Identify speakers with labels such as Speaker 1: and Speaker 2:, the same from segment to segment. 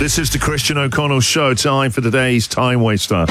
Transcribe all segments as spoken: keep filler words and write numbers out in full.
Speaker 1: This is the Christian O'Connell Show. Time for today's Time Waster.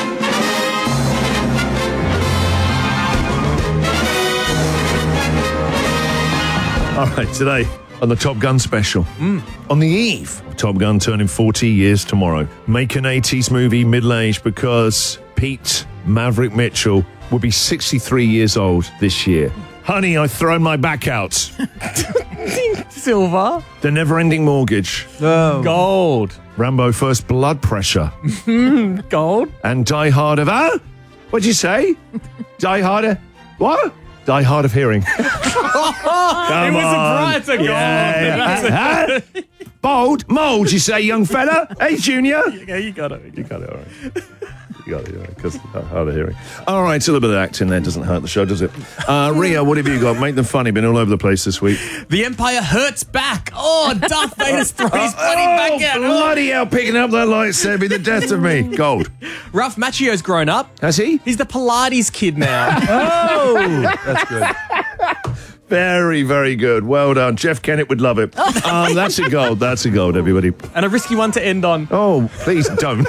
Speaker 1: All right, today on the Top Gun special. Mm. On the eve of Top Gun turning forty years tomorrow. Make an eighties movie middle-aged because Pete Maverick Mitchell will be sixty-three years old this year. Honey, I've thrown my back out.
Speaker 2: Silver.
Speaker 1: The Never-Ending Mortgage.
Speaker 2: Oh. Gold.
Speaker 1: Rambo First Blood Pressure.
Speaker 2: Gold.
Speaker 1: And Die Hard of... Ah? What'd you say? Die Hard of... What? Die Hard of Hearing.
Speaker 2: Come it was
Speaker 1: on.
Speaker 2: a prize to gold.
Speaker 1: Yeah. Huh? Bold? Mold, you say, young fella? Hey, Junior?
Speaker 2: Yeah, you got it.
Speaker 1: You got it, all right. You got it, yeah, because hard of hearing. All right, a little bit of acting there doesn't hurt the show, does it? Uh, Ria, what have you got? Make them funny. Been all over the place this week.
Speaker 2: The Empire hurts back. Oh, Darth Vader's throwing his bloody
Speaker 1: oh,
Speaker 2: back out.
Speaker 1: Bloody hell, picking up that lightsaber, be the death of me. Gold.
Speaker 2: Ralph Macchio's grown up.
Speaker 1: Has he?
Speaker 2: He's the Pilates kid now.
Speaker 1: Oh, that's good. Very, very good. Well done. Jeff Kennett would love it. Um, that's a gold. That's a gold, everybody.
Speaker 2: And a risky one to end on.
Speaker 1: Oh, please don't.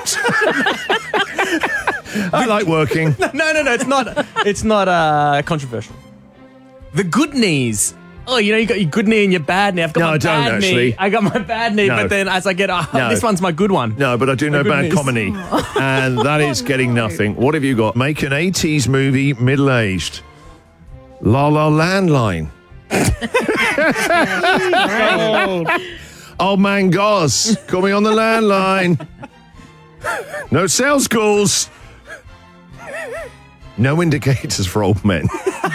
Speaker 1: I like working.
Speaker 2: No, no, no. It's not. It's not uh, controversial. The good knees. Oh, you know, you got your good knee and your bad knee. I've got
Speaker 1: No,
Speaker 2: my
Speaker 1: I don't,
Speaker 2: bad
Speaker 1: actually.
Speaker 2: knee. I got my bad knee,
Speaker 1: No.
Speaker 2: but then as I get, oh,
Speaker 1: No.
Speaker 2: this one's my good one.
Speaker 1: No, but I do know
Speaker 2: good
Speaker 1: bad
Speaker 2: news.
Speaker 1: comedy. And that is getting nothing. What have you got? Make an eighties movie middle-aged. La La Landline. Old Man Goss. Call me on the landline. No sales calls. No indicators for old men.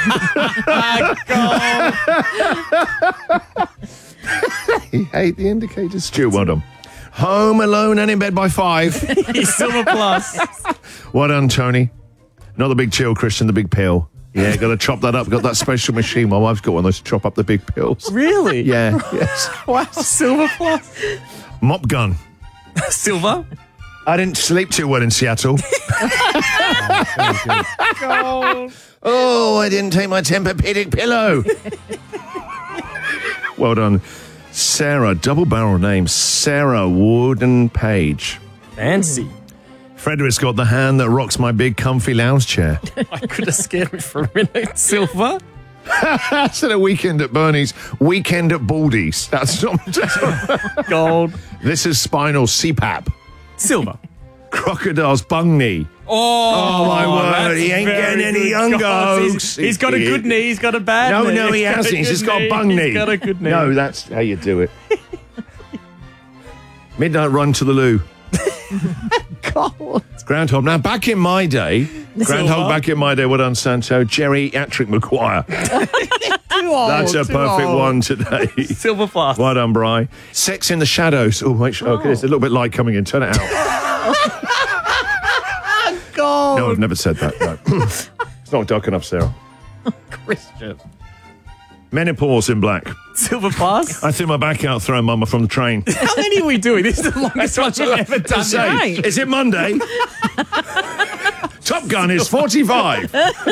Speaker 1: He hate the indicators. Stu, well done. Home Alone and in bed by five.
Speaker 2: He's Silver Plus.
Speaker 1: Well done, Tony. Not the big chill, Christian, the big pill. Yeah, got to chop that up. Got that special machine. My wife's got one of those to chop up the big pills.
Speaker 2: Really?
Speaker 1: Yeah, yes.
Speaker 2: Wow, Silver Plus.
Speaker 1: Mop gun.
Speaker 2: Silver.
Speaker 1: I didn't sleep too well in Seattle. Oh, I didn't take my Tempur-Pedic pillow. Well done. Sarah, double barrel name, Sarah Wooden Page.
Speaker 2: Fancy.
Speaker 1: Frederick's got the hand that rocks my big comfy lounge chair.
Speaker 2: I could have scared me for a minute. Silver.
Speaker 1: That's at a weekend at Bernie's. Weekend at Baldy's. That's not...
Speaker 2: Gold.
Speaker 1: This is spinal C PAP.
Speaker 2: Silver.
Speaker 1: Crocodile's bung knee.
Speaker 2: Oh,
Speaker 1: Oh, my word.
Speaker 2: that's
Speaker 1: He ain't
Speaker 2: very
Speaker 1: getting any
Speaker 2: good.
Speaker 1: younger.
Speaker 2: God, He's,
Speaker 1: folks.
Speaker 2: he's got a good knee. He's got a bad
Speaker 1: No,
Speaker 2: knee.
Speaker 1: no, he
Speaker 2: He's got
Speaker 1: hasn't.
Speaker 2: a
Speaker 1: He's
Speaker 2: good
Speaker 1: just got a bung knee.
Speaker 2: He's got a good knee.
Speaker 1: No, that's how you do it. Midnight run to the loo.
Speaker 2: God.
Speaker 1: Groundhog. Now, back in my day, Groundhog
Speaker 2: Silver.
Speaker 1: back in my day, well done, Santo, Geriatric Maguire.
Speaker 2: Too old.
Speaker 1: That's a
Speaker 2: too
Speaker 1: perfect
Speaker 2: old.
Speaker 1: one today.
Speaker 2: Silver Plus.
Speaker 1: Well done, Bri. Sex in the Shadows. Oh, make sure. Okay, there's a little bit light coming in. Turn it out.
Speaker 2: Gold.
Speaker 1: No, I've never said that. No. It's not dark enough, Sarah.
Speaker 2: Christian.
Speaker 1: Menopause in black.
Speaker 2: Silver Plus.
Speaker 1: I threw my back out throwing Mama from the train.
Speaker 2: How many are we doing? This is the longest one you've ever done.
Speaker 1: Say,
Speaker 3: Right.
Speaker 1: is it Monday? Top Gun is forty-five.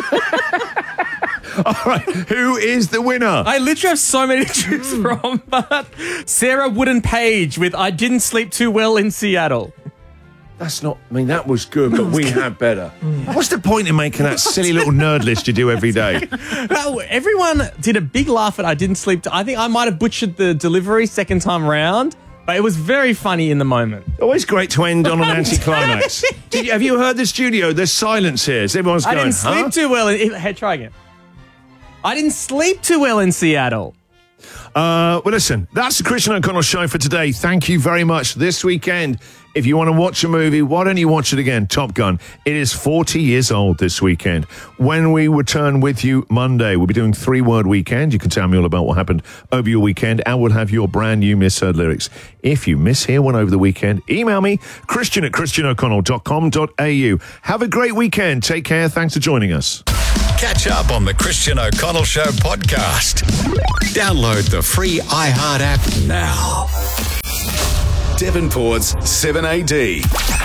Speaker 1: All right, who is the winner?
Speaker 2: I literally have so many to choose from, but Sarah Wooden Page with I Didn't Sleep Too Well in Seattle.
Speaker 1: That's not, I mean, that was good, but we had better. What's the point in making that silly little nerd list you do every day?
Speaker 2: Well, everyone did a big laugh at I Didn't Sleep Too I think I might have butchered the delivery second time round, but it was very funny in the moment.
Speaker 1: Always great to end on an anticlimax. Did you, have you heard the studio? There's silence here. So everyone's
Speaker 2: I
Speaker 1: going,
Speaker 2: didn't sleep
Speaker 1: huh?
Speaker 2: too well in... Hey, try again. I didn't sleep too well in Seattle.
Speaker 1: Uh, well, listen, that's the Christian O'Connell Show for today. Thank you very much. This weekend, if you want to watch a movie, why don't you watch it again? Top Gun. It is forty years old this weekend. When we return with you Monday, we'll be doing three-word weekend. You can tell me all about what happened over your weekend, and we'll have your brand new misheard lyrics. If you mishear one over the weekend, email me, Christian at christian o'connell dot com dot a u. Have a great weekend. Take care. Thanks for joining us.
Speaker 4: Catch up on the Christian O'Connell Show podcast. Download the free iHeart app now. Devonport's seven A D.